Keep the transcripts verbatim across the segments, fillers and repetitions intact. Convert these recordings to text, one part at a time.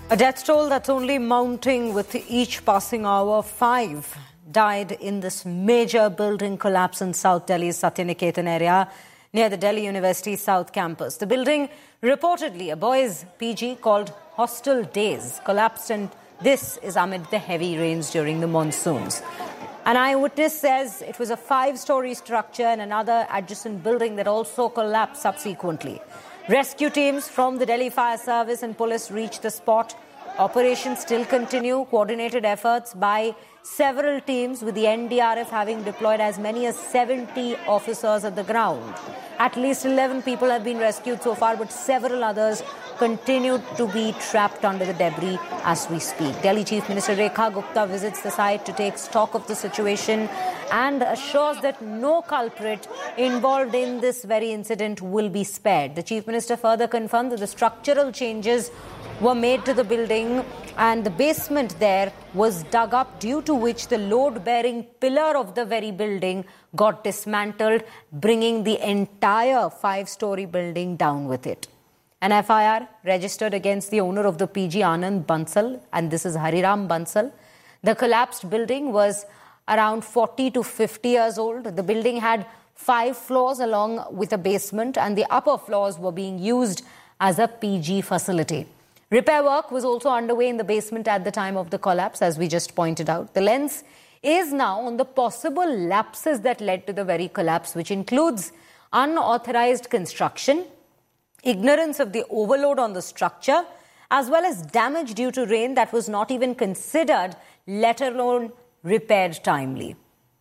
A death toll that's only mounting with each passing hour. Five died in this major building collapse in South Delhi's Satyaniketan area near the Delhi University South Campus. The building, reportedly a boys' P G called Hostel Days, collapsed, and this is amid the heavy rains during the monsoons. An eyewitness says it was a five-story structure and another adjacent building that also collapsed subsequently. Rescue teams from the Delhi Fire Service and police reached the spot. Operations still continue. Coordinated efforts by several teams, with the N D R F having deployed as many as seventy officers at the ground. At least eleven people have been rescued so far, but several others continue to be trapped under the debris as we speak. Delhi Chief Minister Rekha Gupta visits the site to take stock of the situation and assures that no culprit involved in this very incident will be spared. The Chief Minister further confirmed that the structural changes were made to the building and the basement there was dug up, due to which the load-bearing pillar of the very building got dismantled, bringing the entire five-story building down with it. An F I R registered against the owner of the P G, Anand Bansal, and this is Hariram Bansal. The collapsed building was around forty to fifty years old. The building had five floors along with a basement, and the upper floors were being used as a P G facility. Repair work was also underway in the basement at the time of the collapse, as we just pointed out. The lens is now on the possible lapses that led to the very collapse, which includes unauthorized construction, ignorance of the overload on the structure, as well as damage due to rain that was not even considered, let alone repaired timely.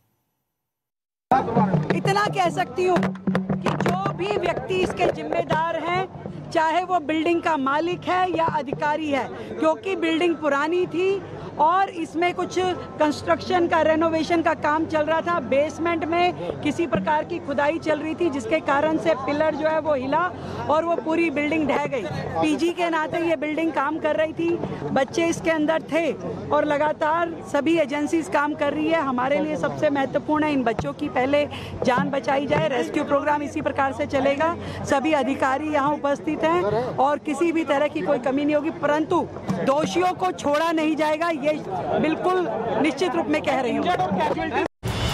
इतना कह सकती हूँ कि जो भी व्यक्ति इसके जिम्मेदार हैं, चाहे वो बिल्डिंग का मालिक है या अधिकारी है, क्योंकि बिल्डिंग पुरानी थी और इसमें कुछ कंस्ट्रक्शन का, रेनोवेशन का काम चल रहा था। बेसमेंट में किसी प्रकार की खुदाई चल रही थी, जिसके कारण से पिलर जो है वो हिला और वो पूरी बिल्डिंग ढह गई। पीजी के नाते ये बिल्डिंग काम कर रही थी, बच्चे इसके अंदर थे और लगातार सभी एजेंसीज काम कर रही है। हमारे लिए सबसे महत्वपूर्ण है इन बच्चों की पहले जान बचाई जाए। रेस्क्यू प्रोग्राम इसी प्रकार से चलेगा। सभी अधिकारी यहाँ उपस्थित हैं और किसी भी तरह की कोई कमी नहीं होगी, परंतु दोषियों को छोड़ा नहीं जाएगा, ये बिल्कुल निश्चित रूप में कह रही हूँ।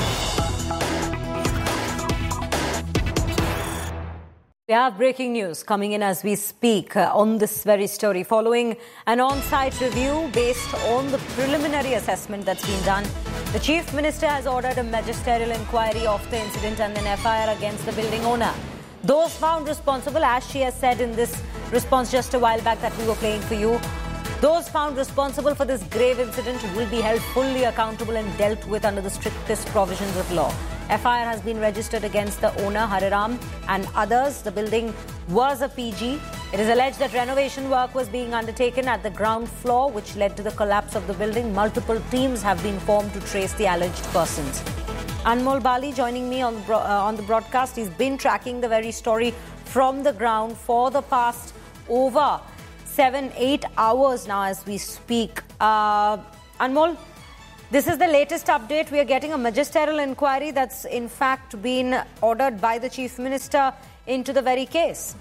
We have breaking news coming in as we speak uh, on this very story. Following an on-site review based on the preliminary assessment that's been done, the Chief Minister has ordered a magisterial inquiry of the incident and an F I R against the building owner. Those found responsible, as she has said in this response just a while back that we were playing for you, those found responsible for this grave incident will be held fully accountable and dealt with under the strictest provisions of law. F I R has been registered against the owner, Hariram, and others. The building was a P G. It is alleged that renovation work was being undertaken at the ground floor, which led to the collapse of the building. Multiple teams have been formed to trace the alleged persons. Anmol Bali joining me on, uh, on the broadcast. He's been tracking the very story from the ground for the past over seven, eight hours now as we speak. Uh, Anmol, this is the latest update. We are getting a magisterial inquiry that's in fact been ordered by the Chief Minister into the very case.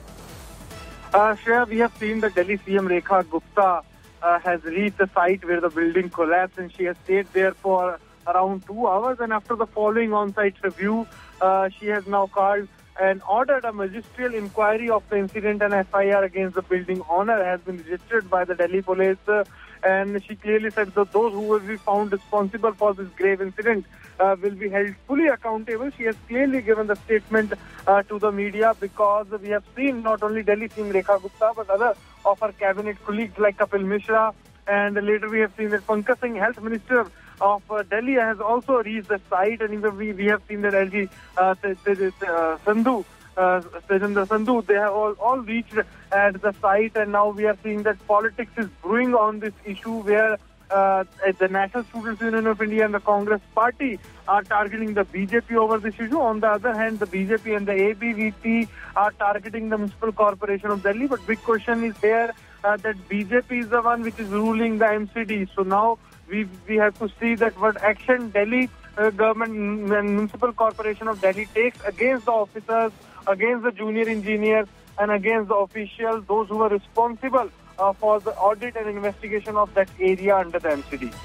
Uh, Shreya, we have seen the Delhi C M Rekha Gupta uh, has reached the site where the building collapsed, and she has stayed there for around two hours. And after the following on-site review, uh, she has now called and ordered a magisterial inquiry of the incident. An F I R against the building owner has been registered by the Delhi police. Uh, and she clearly said that those who will be found responsible for this grave incident uh, will be held fully accountable. She has clearly given the statement uh, to the media, because we have seen not only Delhi C M Rekha Gupta but other of her cabinet colleagues like Kapil Mishra, and later we have seen that Pankaj Singh, Health Minister of uh, Delhi, has also reached the site, and even we, we have seen that L G uh, Sandhu, uh, Tejendra Sandhu, they have all, all reached at the site, and now we are seeing that politics is brewing on this issue, where uh, the National Students' Union of India and the Congress Party are targeting the B J P over this issue. On the other hand, the B J P and the A B V P are targeting the Municipal Corporation of Delhi. But big question is here uh, that B J P is the one which is ruling the M C D. So now we we have to see that what action Delhi uh, government and Municipal Corporation of Delhi takes against the officers, against the junior engineers, and against the officials, those who are responsible uh, for the audit and investigation of that area under the M C D.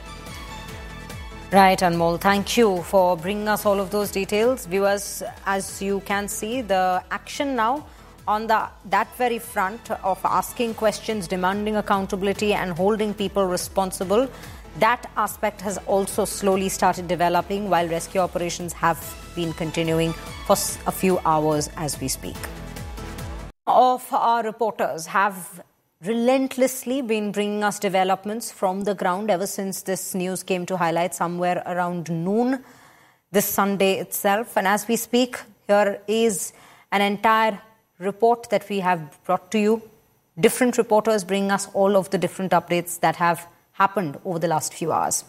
Right, Anmol, thank you for bringing us all of those details. Viewers, as you can see, the action now on the that very front of asking questions, demanding accountability and holding people responsible, that aspect has also slowly started developing while rescue operations have been continuing for a few hours as we speak. Of our reporters have relentlessly been bringing us developments from the ground ever since this news came to highlight somewhere around noon this Sunday itself. And as we speak, here is an entire report that we have brought to you. Different reporters bring us all of the different updates that have happened over the last few hours.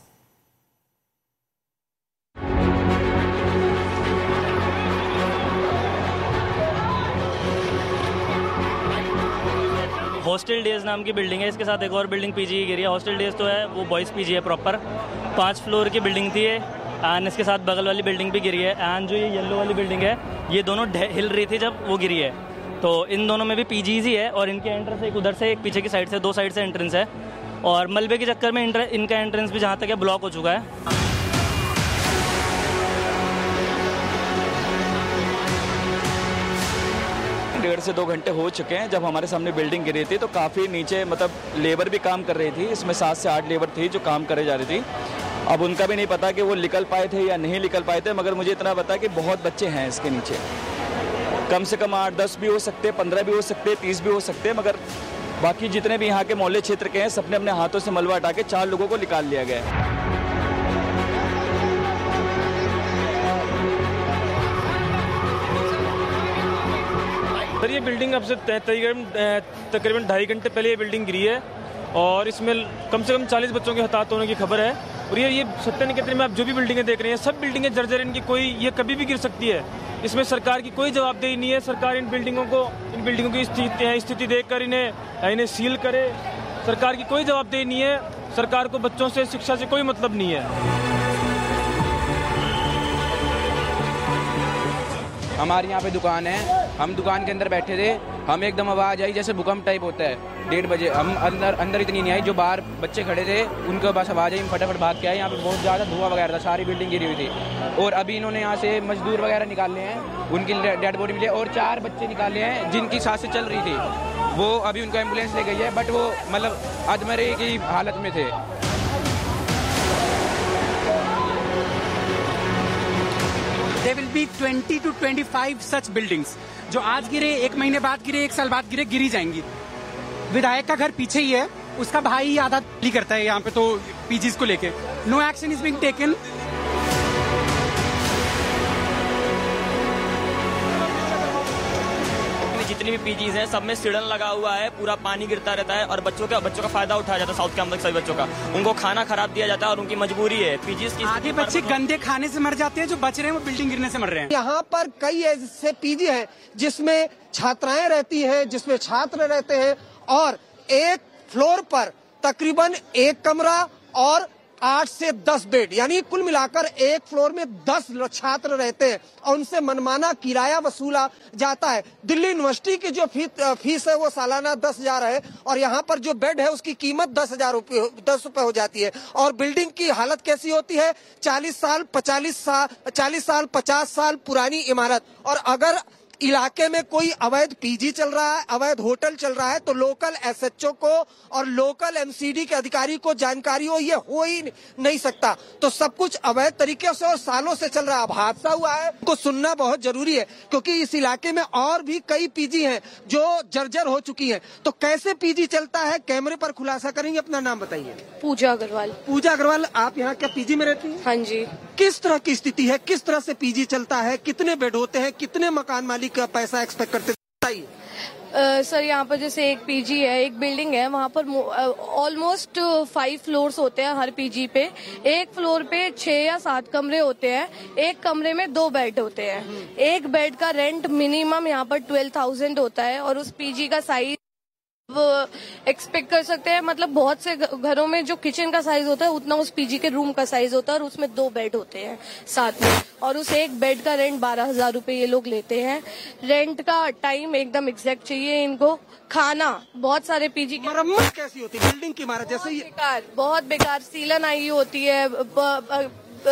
Hostel days नाम की building है, इसके साथ एक और building PG की गिरी है। Hostel days तो है वो बॉयज़ पीजी है प्रॉपर, पाँच फ्लोर की बिल्डिंग थी एंड इसके साथ बगल वाली बिल्डिंग भी गिरी है। एंड जो ये येलो वाली बिल्डिंग है ये दोनों हिल रही थी जब वो गिरी है, तो इन दोनों में भी पीजीज ही है और इनके एंट्रेंस एक उधर से एक पीछे की साइड से, दो साइड से एंट्रेंस है और मलबे के चक्कर में इनका एंट्रेंस भी जहाँ तक है ब्लॉक हो चुका है। डेढ़ से दो घंटे हो चुके हैं जब हमारे सामने बिल्डिंग गिरी थी, तो काफ़ी नीचे मतलब लेबर भी काम कर रही थी। इसमें सात से आठ लेबर थी जो काम करे जा रही थी। अब उनका भी नहीं पता कि वो निकल पाए थे या नहीं निकल पाए थे, मगर मुझे इतना पता कि बहुत बच्चे हैं इसके नीचे, कम से कम आठ दस भी हो सकते, पंद्रह भी हो सकते, तीस भी हो सकते। मगर बाकी जितने भी यहाँ के मोहल्ले क्षेत्र के हैं सबने अपने हाथों से मलबा हटा के चार लोगों को निकाल लिया गया है। सर ये बिल्डिंग अब से तकरीबन ढाई घंटे पहले ये बिल्डिंग गिरी है और इसमें कम से कम चालीस बच्चों के हताहत होने की खबर है। और ये ये सत्तर निकेतन में आप जो भी बिल्डिंगें देख रहे हैं सब बिल्डिंगें जर्जर, इनकी कोई ये कभी भी गिर सकती है। इसमें सरकार की कोई जवाबदेही नहीं है। सरकार इन बिल्डिंगों को इन बिल्डिंगों की स्थिति स्थिति देखकर इन्हें इन्हें सील करे। सरकार की कोई जवाबदेही नहीं है। सरकार को बच्चों से शिक्षा से कोई मतलब नहीं है। हमारे यहाँ पे दुकान है, हम दुकान के अंदर बैठे थे, हम एकदम आवाज़ आई जैसे भूकंप टाइप होता है। डेढ़ बजे हम अंदर अंदर इतनी नहीं आई, जो बाहर बच्चे खड़े थे उनके पास आवाज़ आई, हम फटाफट भाग के आए। यहाँ पे बहुत ज़्यादा धुआं वगैरह था, सारी बिल्डिंग गिरी हुई थी। और अभी इन्होंने यहाँ से मजदूर वगैरह निकाल लिए हैं, उनकी डेड बॉडी मिली है और चार बच्चे निकाले हैं जिनकी सांसें चल रही थी। वो अभी उनको एम्बुलेंस ले गई है, बट वो मतलब अधमरे की हालत में थे। There will be twenty to twenty-five such buildings जो आज गिरे, एक महीने बाद गिरे, एक साल बाद गिरे, गिरी जाएंगी। विधायक का घर पीछे ही है, उसका भाई आधा दिल्ली करता है यहाँ पे, तो पीजीज को लेके no action is being taken. जितनी भी पीजीज हैं सब में सिड़न लगा हुआ है, पूरा पानी गिरता रहता है और बच्चों का बच्चों का फायदा उठाया जाता है। साउथ कैंपस के सभी बच्चों का उनको खाना खराब दिया जाता है और उनकी मजबूरी है। पीजीज की आधे बच्चे गंदे खाने से मर जाते हैं, जो बच रहे हैं वो बिल्डिंग गिरने से मर रहे हैं। यहाँ पर कई ऐसे पीजी हैं जिसमें छात्राएं रहती हैं, जिसमें छात्र रहते हैं और एक फ्लोर पर तकरीबन एक कमरा और आठ से दस बेड, यानी कुल मिलाकर एक फ्लोर में दस छात्र रहते हैं और उनसे मनमाना किराया वसूला जाता है। दिल्ली यूनिवर्सिटी की जो फी, फीस है वो सालाना दस हजार है और यहाँ पर जो बेड है उसकी कीमत दस हजार रुपये दस रुपए हो जाती है। और बिल्डिंग की हालत कैसी होती है? चालीस साल पचालीस साल चालीस साल पचास साल पुरानी इमारत। और अगर इलाके में कोई अवैध पीजी चल रहा है, अवैध होटल चल रहा है, तो लोकल एसएचओ को और लोकल एमसीडी के अधिकारी को जानकारी हो, ये हो ही नहीं सकता। तो सब कुछ अवैध तरीके से और सालों से चल रहा है। अब हादसा हुआ है, को सुनना बहुत जरूरी है क्योंकि इस इलाके में और भी कई पीजी हैं जो जर्जर हो चुकी हैं। तो कैसे पीजी चलता है, कैमरे पर खुलासा करेंगे। अपना नाम बताइए। पूजा अग्रवाल। पूजा अग्रवाल, आप यहाँ क्या पीजी में रहती हैं? हाँ जी। किस तरह की स्थिति है, किस तरह से पीजी चलता है, कितने बेड होते हैं, कितने मकान मालिक का पैसा एक्सपेक्ट करते हैं? Uh, सर यहाँ पर जैसे एक पीजी है, एक बिल्डिंग है, वहाँ पर ऑलमोस्ट फाइव फ्लोर्स होते हैं हर पीजी पे। एक फ्लोर पे छह या सात कमरे होते हैं, एक कमरे में दो बेड होते हैं। एक बेड का रेंट मिनिमम यहाँ पर ट्वेल्व थाउजेंड होता है और उस पीजी का साइज एक्सपेक्ट कर सकते हैं, मतलब बहुत से घरों में जो किचन का साइज होता है उतना उस पीजी के रूम का साइज होता है और उसमें दो बेड होते हैं साथ में, और उस एक बेड का रेंट बारह हजार रूपये ये लोग लेते हैं। रेंट का टाइम एकदम एग्जैक्ट चाहिए इनको। खाना बहुत सारे पीजी की मरम्मत कैसी होती है बिल्डिंग की इमारत जैसे ये? बेकार, बहुत बेकार। सीलन आई होती है, ब, ब,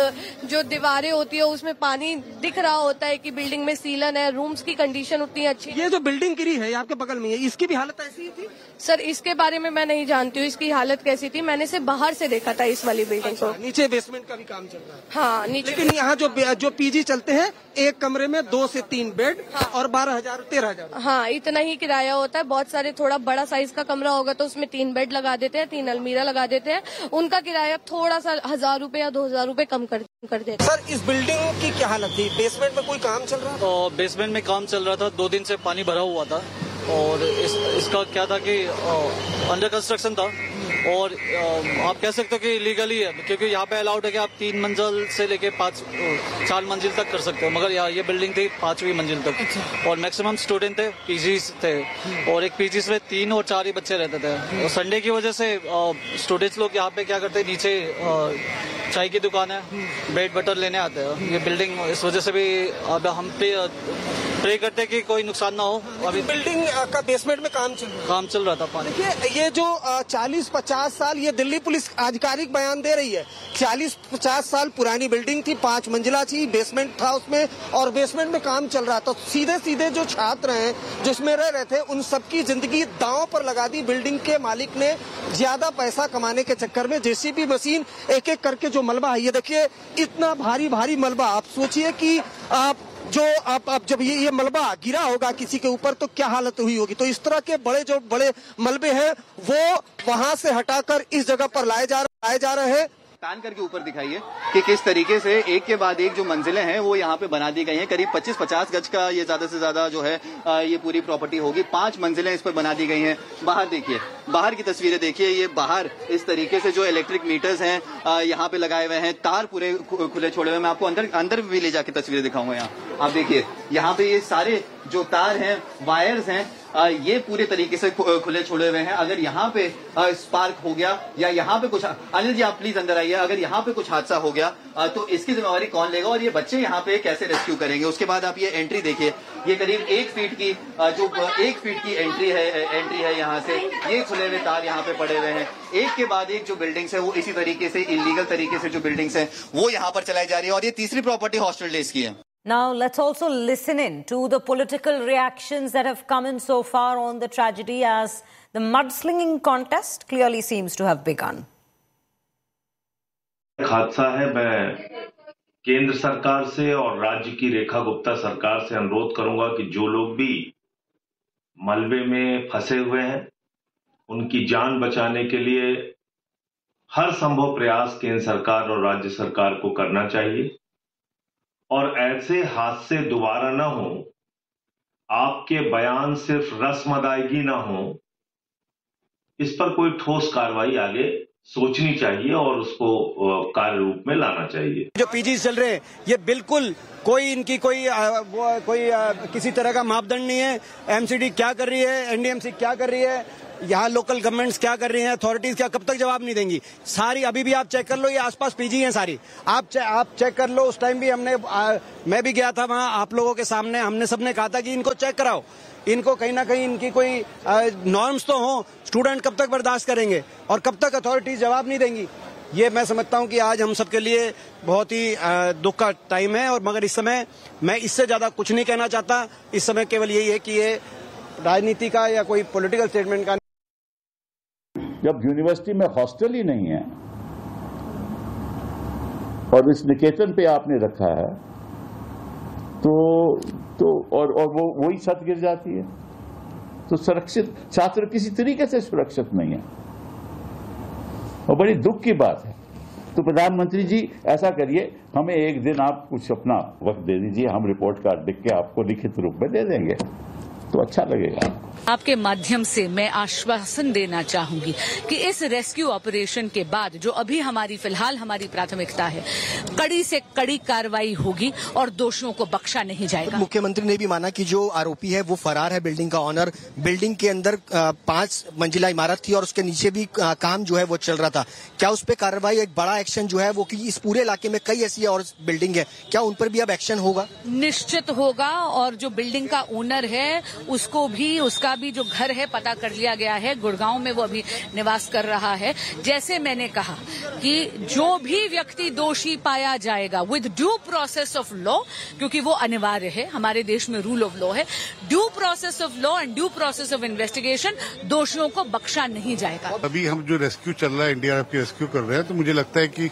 जो दीवारें होती है उसमें पानी दिख रहा होता है कि बिल्डिंग में सीलन है। रूम्स की कंडीशन उतनी अच्छी। ये जो बिल्डिंग गिरी है आपके बगल में है, इसकी भी हालत ऐसी ही थी? सर इसके बारे में मैं नहीं जानती हूँ इसकी हालत कैसी थी, मैंने सिर्फ बाहर से देखा था इस वाली बिल्डिंग को। नीचे बेसमेंट का भी काम चल रहा है? हाँ नीचे। लेकिन यहाँ जो जो पीजी चलते हैं एक कमरे में दो से तीन बेड, हाँ। और बारह हजार तेरह हजार हाँ इतना ही किराया होता है। बहुत सारे थोड़ा बड़ा साइज का कमरा होगा तो उसमें तीन बेड लगा देते हैं, तीन अलमीरा लगा देते हैं, उनका किराया थोड़ा सा हजार रूपये या दो हजार रूपये कम कर कर देते हैं। सर इस बिल्डिंग की क्या हालत थी? बेसमेंट में कोई काम चल रहा था? बेसमेंट में काम चल रहा था, दो दिन से पानी भरा हुआ था और इस, इसका क्या था कि अंडर कंस्ट्रक्शन था और आ, आप कह सकते हो कि इलीगली है, क्योंकि यहाँ पे अलाउड है कि आप तीन मंजिल से लेके पाँच चार मंजिल तक कर सकते हो, मगर यहाँ ये बिल्डिंग थी पांचवी मंजिल तक और मैक्सिमम स्टूडेंट थे, पीजीज थे और एक पीजीज में तीन और चार ही बच्चे रहते थे। और संडे की वजह से स्टूडेंट्स लोग यहाँ पे क्या करते हैं, नीचे आ, चाय की दुकान है, ब्रेड बटर लेने आते हैं। ये बिल्डिंग इस वजह से भी अब हम पे प्रे करते हैं कि कोई नुकसान ना हो। अभी बिल्डिंग का बेसमेंट में काम चल रहा काम चल रहा था पानी। ये ये जो चालीस पचास साल, ये दिल्ली पुलिस आधिकारिक बयान दे रही है, चालीस पचास साल पुरानी बिल्डिंग थी, पांच मंजिला थी, बेसमेंट था उसमें और बेसमेंट में काम चल रहा था। तो सीधे सीधे जो छात्र हैं जिसमें रह रहे थे उन सबकी जिंदगी दांव पर लगा दी। बिल्डिंग के मालिक ने ज्यादा पैसा कमाने के चक्कर में जेसीबी मशीन एक एक करके जो मलबा है, ये देखिए इतना भारी भारी मलबा। आप सोचिए कि आप जो आप, आप जब ये ये मलबा गिरा होगा किसी के ऊपर तो क्या हालत हुई होगी। तो इस तरह के बड़े जो बड़े मलबे हैं वो वहां से हटाकर इस जगह पर लाए जा लाए जा रहे हैं। पैन करके ऊपर दिखाइए कि किस तरीके से एक के बाद एक जो मंजिलें हैं वो यहाँ पे बना दी गई हैं। करीब पच्चीस पचास गज का ये ज्यादा से ज्यादा जो है ये पूरी प्रॉपर्टी होगी। पांच मंजिलें इस पर बना दी गई हैं। बाहर देखिए, बाहर की तस्वीरें देखिए। ये बाहर इस तरीके से जो इलेक्ट्रिक मीटर्स हैं यहाँ पे लगाए हुए हैं, तार पूरे खुले छोड़े हुए। मैं आपको अंदर अंदर भी ले जाके तस्वीरें दिखाऊंगा। यहाँ आप देखिए, यहाँ पे ये सारे जो तार हैं, वायर्स हैं, आ, ये पूरे तरीके से खुले छोड़े हुए हैं। अगर यहाँ पे स्पार्क हो गया या यहाँ पे कुछ, अनिल जी आप प्लीज अंदर आइए, अगर यहाँ पे कुछ हादसा हो गया आ, तो इसकी जिम्मेवारी कौन लेगा और ये बच्चे यहाँ पे कैसे रेस्क्यू करेंगे। उसके बाद आप ये एंट्री देखिए, ये करीब एक फीट की आ, जो एक फीट की एंट्री है एंट्री है यहाँ से। ये खुले हुए तार यहाँ पे पड़े हुए हैं। एक के बाद एक जो बिल्डिंग्स है वो इसी तरीके से इलीगल तरीके से जो बिल्डिंग्स है वो यहाँ पर चलाई जा रही है। और ये तीसरी प्रॉपर्टी हॉस्टल डेज की है। Now, let's also listen in to the political reactions that have come in so far on the tragedy as the mudslinging contest clearly seems to have begun. हादसा है। मैं केंद्र सरकार से और राज्य की रेखा गुप्ता सरकार से अनुरोध करूंगा कि जो लोग भी मलबे में फंसे हुए हैं उनकी जान बचाने के लिए हर संभव प्रयास केंद्र सरकार और राज्य सरकार को करना चाहिए और ऐसे हादसे दोबारा ना हो। आपके बयान सिर्फ रस्म अदायगी ना हो, इस पर कोई ठोस कार्रवाई आगे सोचनी चाहिए और उसको कार्य रूप में लाना चाहिए। जो पीजी चल रहे हैं ये बिल्कुल कोई इनकी कोई आ, वो, कोई आ, किसी तरह का मापदंड नहीं है। एमसीडी क्या कर रही है, एनडीएमसी क्या कर रही है, यहाँ लोकल गवर्नमेंट्स क्या कर रही हैं, अथॉरिटीज क्या, कब तक जवाब नहीं देंगी। सारी अभी भी आप चेक कर लो, ये आसपास पीजी हैं सारी, आप चे, आप चेक कर लो। उस टाइम भी हमने आ, मैं भी गया था वहाँ, आप लोगों के सामने हमने सबने कहा था कि इनको चेक कराओ, इनको कहीं ना कहीं इनकी कोई नॉर्म्स तो हो। स्टूडेंट कब तक बर्दाश्त करेंगे और कब तक अथॉरिटीज जवाब नहीं देंगी। ये मैं समझता हूँ कि आज हम सबके लिए बहुत ही दुख का टाइम है। और मगर इस समय मैं इससे ज्यादा कुछ नहीं कहना चाहता। इस समय केवल यही है कि ये राजनीति का या कोई पॉलिटिकल स्टेटमेंट का। जब यूनिवर्सिटी में हॉस्टल ही नहीं है और इस निकेतन पे आपने रखा है तो तो और और वो वही छत गिर जाती है तो सुरक्षित छात्र किसी तरीके से सुरक्षित नहीं है और बड़ी दुख की बात है। तो प्रधानमंत्री जी ऐसा करिए, हमें एक दिन आप कुछ अपना वक्त दे दीजिए, हम रिपोर्ट कार्ड लिख के आपको लिखित रूप में दे देंगे तो अच्छा लगेगा। आपके माध्यम से मैं आश्वासन देना चाहूंगी कि इस रेस्क्यू ऑपरेशन के बाद जो अभी हमारी फिलहाल हमारी प्राथमिकता है, कड़ी से कड़ी कार्रवाई होगी और दोषियों को बख्शा नहीं जाएगा। मुख्यमंत्री ने भी माना कि जो आरोपी है वो फरार है। बिल्डिंग का ऑनर, बिल्डिंग के अंदर पांच मंजिला इमारत थी और उसके नीचे भी काम जो है वो चल रहा था। क्या उस पर कार्रवाई, एक बड़ा एक्शन जो है वो, कि इस पूरे इलाके में कई ऐसी और बिल्डिंग है, क्या उन पर भी अब एक्शन होगा? निश्चित होगा। और जो बिल्डिंग का ओनर है उसको भी, उसका भी जो घर है पता कर लिया गया है। गुड़गांव में वो अभी निवास कर रहा है। जैसे मैंने कहा कि जो भी व्यक्ति दोषी पाया जाएगा with due process of law, क्योंकि वो अनिवार्य है, हमारे देश में रूल ऑफ लॉ है, due process of law and due process of investigation, दोषियों को बख्शा नहीं जाएगा। अभी हम जो रेस्क्यू चल रहा है, इंडिया की रेस्क्यू कर रहे हैं, तो मुझे लगता है कि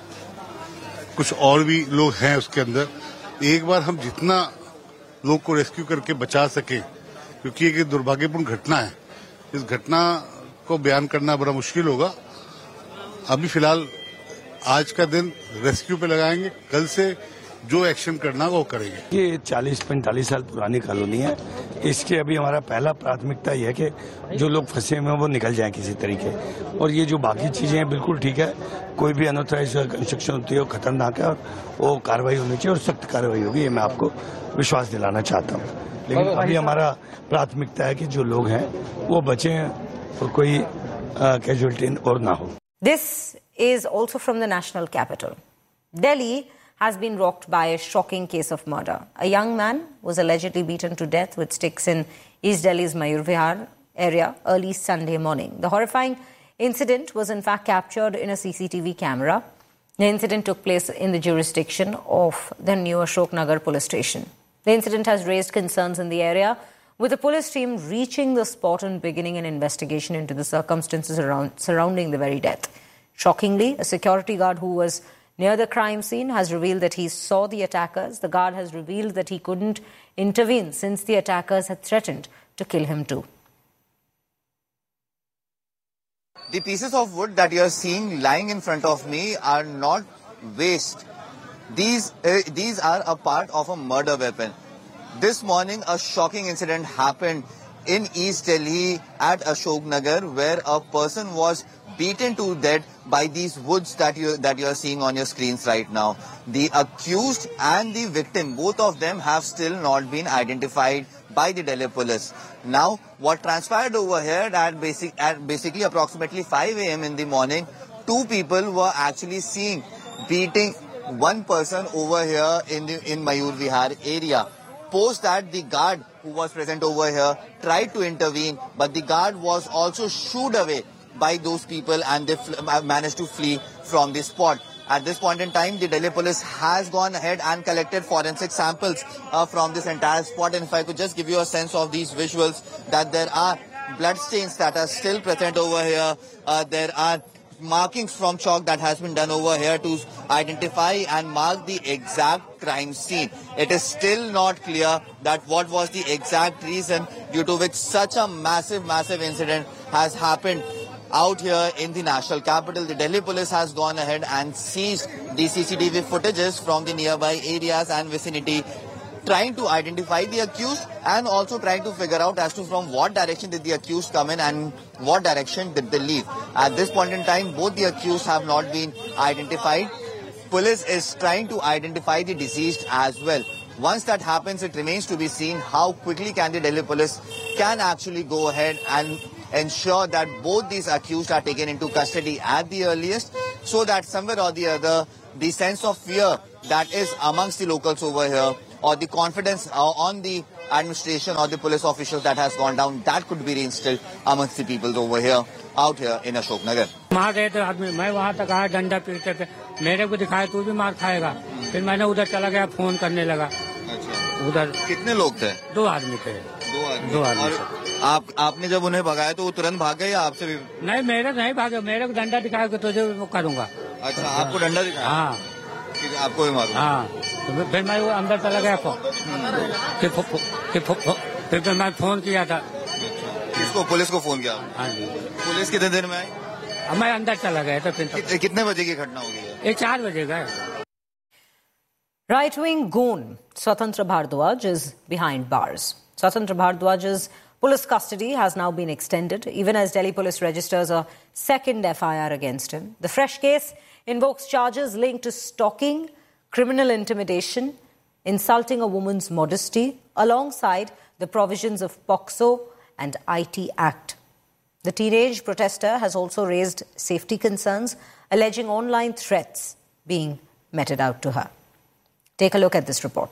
कुछ और भी लोग हैं उसके अंदर। एक बार हम जितना लोग को रेस्क्यू करके बचा सके, क्योंकि एक दुर्भाग्यपूर्ण घटना है, इस घटना को बयान करना बड़ा मुश्किल होगा। अभी फिलहाल आज का दिन रेस्क्यू पे लगाएंगे, कल से जो एक्शन करना वो करेंगे। ये चालीस पैंतालीस साल पुरानी कॉलोनी है। इसके अभी हमारा पहला प्राथमिकता ये है कि जो लोग फंसे हुए हैं वो निकल जाएं किसी तरीके। और ये जो बाकी चीजें हैं बिल्कुल ठीक है, कोई भी अनऑथराइज कंस्ट्रक्शन होती है वो खतरनाक है और वो कार्रवाई होनी चाहिए और सख्त कार्रवाई होगी, ये मैं आपको विश्वास दिलाना चाहता हूँ। लेकिन अभी हमारा प्राथमिकता है कि जो लोग हैं वो बचें और कोई कैजुअलिटी और ना हो। This is also from the national capital. Delhi has been rocked by a shocking case of murder. A young man was allegedly beaten to death with sticks in East Delhi's Mayur Vihar area early Sunday morning. The horrifying incident was in fact captured in a C C T V camera. The incident took place in the jurisdiction of the new Ashok Nagar police station. The incident has raised concerns in the area, with the police team reaching the spot and beginning an investigation into the circumstances around, surrounding the very death. Shockingly, a security guard who was near the crime scene has revealed that he saw the attackers. The guard has revealed that he couldn't intervene since the attackers had threatened to kill him too. The pieces of wood that you are seeing lying in front of me are not waste. These, uh, these are a part of a murder weapon. This morning, a shocking incident happened in East Delhi at Ashok Nagar, where a person was beaten to death by these woods that you that you are seeing on your screens right now. The accused and the victim, both of them, have still not been identified by the Delhi police. Now, what transpired over here at basic at basically approximately five a m in the morning, two people were actually seen beating one person over here in the in Mayur Vihar area. Post that, the guard who was present over here tried to intervene, but the guard was also shooed away by those people and they managed to flee from the spot. At this point in time, the Delhi police has gone ahead and collected forensic samples uh, from this entire spot. And if I could just give you a sense of these visuals, that there are blood stains that are still present over here. Uh, there are markings from chalk that has been done over here to identify and mark the exact crime scene. It is still not clear that what was the exact reason due to which such a massive, massive incident has happened out here in the national capital. The Delhi police has gone ahead and seized the C C T V footages from the nearby areas and vicinity, trying to identify the accused and also trying to figure out as to from what direction did the accused come in and what direction did they leave. At this point in time, both the accused have not been identified. Police is trying to identify the deceased as well. Once that happens, it remains to be seen how quickly can the Delhi police can actually go ahead and ensure that both these accused are taken into custody at the earliest, so that somewhere or the other, the sense of fear that is amongst the locals over here, or the confidence on the administration or the police officials that has gone down, that could be reinstilled amongst the people over here, out here in Ashok Nagar. वहाँ गए थे आदमी, मैं वहाँ तक आया डंडा पीटते थे, मेरे को दिखाया तू भी मार खाएगा, फिर मैंने उधर चला गया फोन करने लगा। अच्छा। उधर कितने लोग थे? दो आदमी थे। दो आदमी। दो आदमी। और आप आपने जब उन्हें भगाया तो वो तुरंत भाग गए या आपसे भी? नहीं, मेरे नहीं भागे, मेरे को डंडा दिखाया कि तुझे वो करूँगा। अच्छा, आपको डंडा दिखाया? हाँ। आपको भी मारूंगा? हाँ, फिर मैं वो अंदर चला गया फोन, फिर फिर मैं फोन किया था। किसको? पुलिस को फोन किया? हाँ जी। पुलिस कितने देर में आई? मैं अंदर चला गया था। फिर कि, कितने बजे की घटना होगी? ये चार बजे गए। Right-wing goon Swatantra Bhardwaj is behind bars. Swatantra Bhardwaj's Police custody has now been extended, even as Delhi Police registers a second F I R against him. The fresh case invokes charges linked to stalking, criminal intimidation, insulting a woman's modesty, alongside the provisions of POCSO and I T Act. The teenage protester has also raised safety concerns, alleging online threats being meted out to her. Take a look at this report.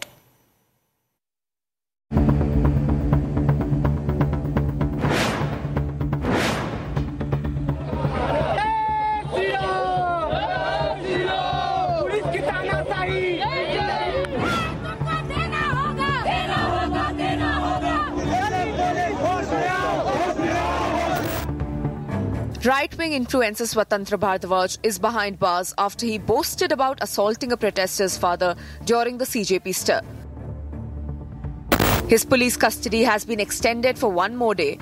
Right-wing influencer Swatantra Bhardwaj is behind bars after he boasted about assaulting a protester's father during the C J P stir. His police custody has been extended for one more day.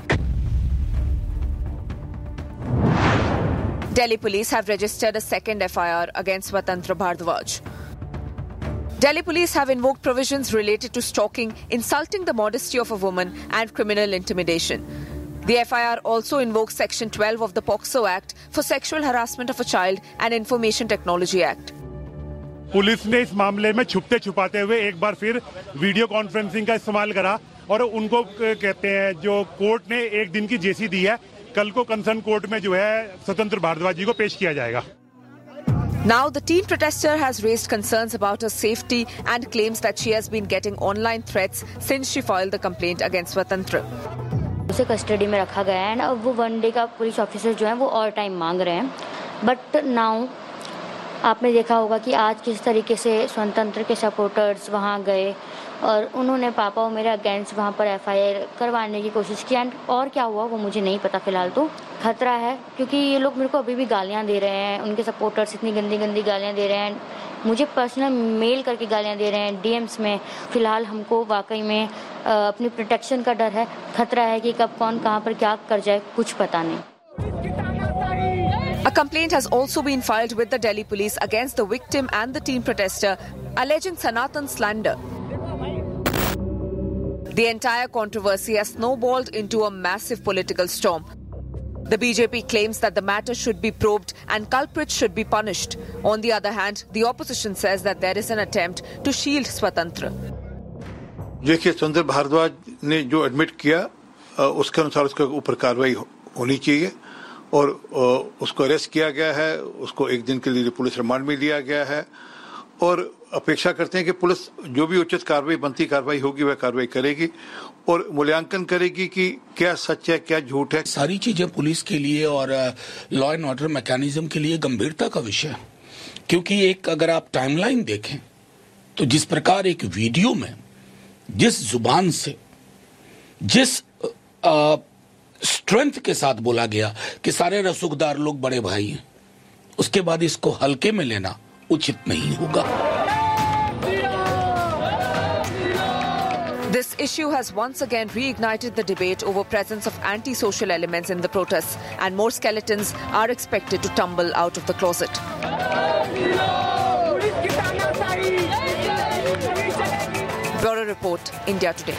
Delhi police have registered a second F I R against Swatantra Bhardwaj. Delhi police have invoked provisions related to stalking, insulting the modesty of a woman and criminal intimidation. The F I R also invokes Section twelve of the POCSO Act for sexual harassment of a child and Information Technology Act. Police ने इस मामले में छुपते छुपाते हुए एक बार फिर video conferencing का इस्तेमाल करा और उनको कहते हैं जो कोर्ट ने एक दिन की जेसी दी है, कल को कंसर्न कोर्ट में जो है स्वतंत्र भारद्वाज जी को पेश किया जाएगा. Now the teen protester has raised concerns about her safety and claims that she has been getting online threats since she filed the complaint against Swatantra. उसे कस्टडी में रखा गया है और वो वन डे का पुलिस ऑफिसर जो है वो और टाइम मांग रहे हैं. बट नाउ आपने देखा होगा कि आज किस तरीके से स्वतंत्र के सपोर्टर्स वहाँ गए और उन्होंने पापा और मेरे अगेंस्ट वहाँ पर एफ आई आर करवाने की कोशिश की. एंड और क्या हुआ वो मुझे नहीं पता फिलहाल. तो खतरा है क्योंकि ये लोग मेरे को अभी भी गालियाँ दे रहे हैं. उनके सपोर्टर्स इतनी गंदी गंदी गालियाँ दे रहे हैं, मुझे पर्सनल मेल करके गालियाँ दे रहे हैं डीएम्स में. फिलहाल हमको वाकई में अपनी प्रोटेक्शन का डर है. खतरा है कि कब कौन कहाँ पर क्या कर जाए, कुछ पता नहीं. A complaint has also been filed with the Delhi police against the victim and the teen protester, alleging Sanatan slander. The entire controversy has snowballed into a massive political storm. The B J P claims that the matter should be probed and culprits should be punished. On the other hand, the opposition says that there is an attempt to shield Swatantra. देखिए, स्वतंत्र भारद्वाज ने जो admit किया उसके अनुसार उसके ऊपर कार्रवाई होनी चाहिए और उसको अरेस्ट किया गया है. उसको एक दिन के लिए पुलिस रिमांड में लिया गया है और अपेक्षा करते हैं कि पुलिस जो भी उचित कार्रवाई बनती कार्रवाई होगी वह कार्रवाई करेगी और मूल्यांकन करेगी कि क्या सच है क्या झूठ है. सारी चीजें पुलिस के लिए और लॉ एंड ऑर्डर मैकेनिज्म के लिए गंभीरता का विषय है, क्योंकि एक अगर आप टाइमलाइन देखें तो जिस प्रकार एक वीडियो में जिस जुबान से जिस स्ट्रेंथ के साथ बोला गया कि सारे रसूखदार लोग बड़े भाई हैं, उसके बाद इसको हल्के में लेना उचित नहीं होगा. This issue has once again reignited the debate over presence of anti-social elements in the protests, and more skeletons are expected to tumble out of the closet. Bureau Report, India Today.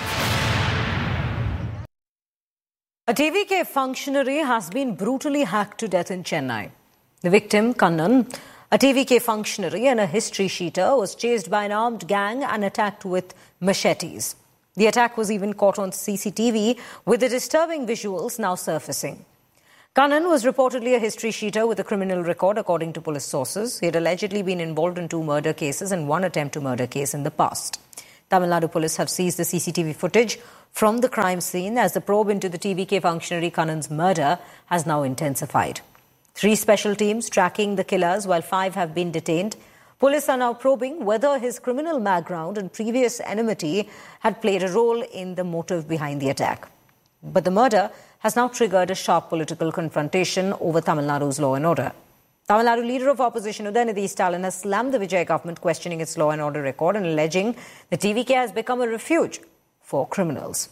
A T V K functionary has been brutally hacked to death in Chennai. The victim, Kannan, a T V K functionary and a history sheeter, was chased by an armed gang and attacked with machetes. The attack was even caught on C C T V, with the disturbing visuals now surfacing. Kannan was reportedly a history sheeter with a criminal record, according to police sources. He had allegedly been involved in two murder cases and one attempt to murder case in the past. Tamil Nadu police have seized the C C T V footage from the crime scene as the probe into the T V K functionary Kannan's murder has now intensified. Three special teams tracking the killers while five have been detained. Police are now probing whether his criminal background and previous enmity had played a role in the motive behind the attack. But the murder has now triggered a sharp political confrontation over Tamil Nadu's law and order. Tamil Nadu leader of opposition Udayanidhi Stalin has slammed the Vijay government, questioning its law and order record and alleging the T V K has become a refuge for criminals.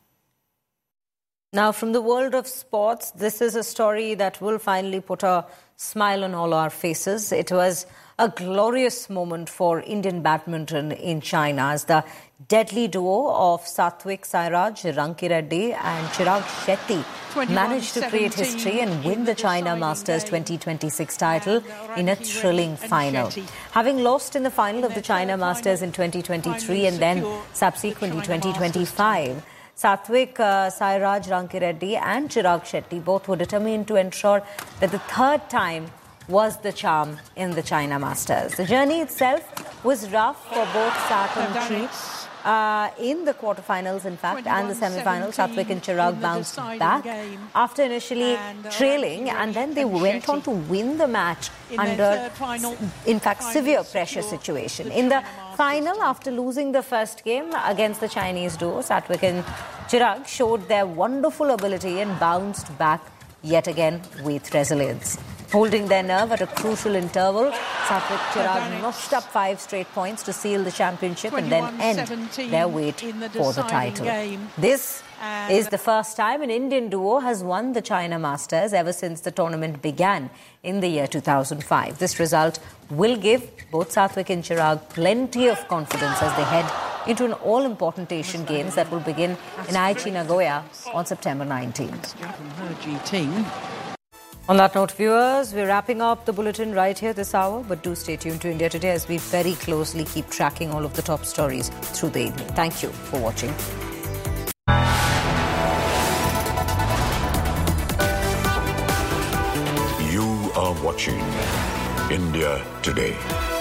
Now, from the world of sports, this is a story that will finally put a smile on all our faces. It was A glorious moment for Indian badminton in China as the deadly duo of Satvik Sairaj Rankireddy and Chirag Shetty managed to create history and win the China Masters twenty twenty-six title in a thrilling final. Having lost in the final of the China Masters in twenty twenty-three and then subsequently twenty twenty-five, Satvik uh, Sairaj Rankireddy and Chirag Shetty both were determined to ensure that the third time was the charm in the China Masters. The journey itself was rough for both Sat and Chi. Uh, in the quarterfinals, in fact, and the semi-finals, Satvik and Chirag bounced back after initially trailing, and then they went on to win the match under, in fact, severe pressure situation. In the final, after losing the first game against the Chinese duo, Satvik and Chirag showed their wonderful ability and bounced back yet again with resilience. Holding their nerve at a crucial interval, Satvik Chirag notched up five straight points to seal the championship and then end their wait for the title. This is the first time an Indian duo has won the China Masters ever since the tournament began in the year two thousand five. This result will give both Satvik and Chirag plenty of confidence as they head into an all-important Asian Games that will begin in Aichi, Nagoya on September nineteenth. On that note, viewers, we're wrapping up the bulletin right here this hour, but do stay tuned to India Today as we very closely keep tracking all of the top stories through the evening. Thank you for watching. You are watching India Today.